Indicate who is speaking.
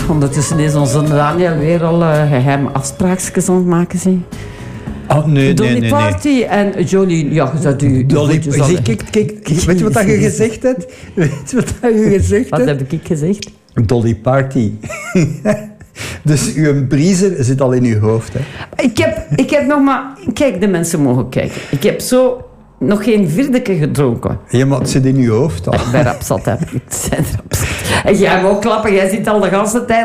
Speaker 1: ondertussen is onze Daniel weer al geheime afspraakjes aan het maken. Zeg.
Speaker 2: Oh, nee.
Speaker 1: Dolly Party en Johnny, ja, dat u.
Speaker 2: Dolly, kijk, weet je wat je gezegd hebt?
Speaker 1: Wat heb ik gezegd?
Speaker 2: Dolly Party. Dus uw briezer zit al in uw hoofd, hè?
Speaker 1: Ik heb nog maar... Kijk, de mensen mogen kijken. Ik heb zo nog geen vierdeke gedronken.
Speaker 2: Ja, maar het zit in uw hoofd al.
Speaker 1: Ik ben rapzat, hè. En jij moet ook klappen, jij zit al de hele tijd